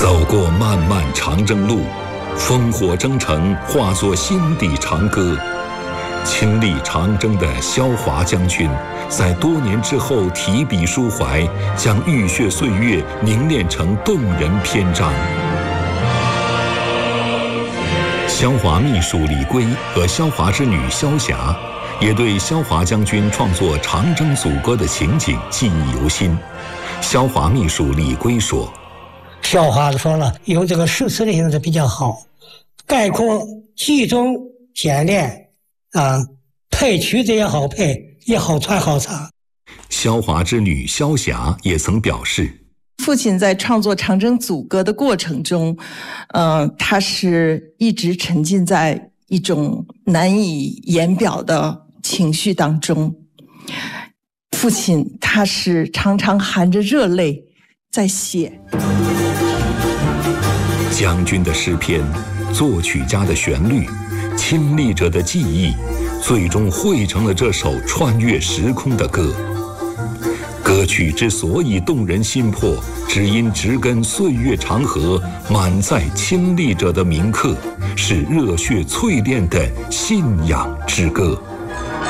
走过漫漫长征路，烽火征程化作心底长歌。亲历长征的萧华将军，在多年之后提笔抒怀，将浴血岁月凝练成动人篇章。萧华秘书李圭和萧华之女萧霞，也对萧华将军创作长征组歌的情景记忆犹新。萧华秘书李圭说：“ 萧华说了，用这个诗词的形式比较好，概括集中简练配曲子也好配，也好传好唱。” 萧华之女萧霞也曾表示， 父亲在创作长征组歌的过程中，他是一直沉浸在一种难以言表的情绪当中。父亲他是常常含着热泪在写。 将军的诗篇，作曲家的旋律，亲历者的记忆，最终汇成了这首穿越时空的歌。歌曲之所以动人心魄，只因植根岁月长河，满载亲历者的铭刻，是热血淬炼的信仰之歌。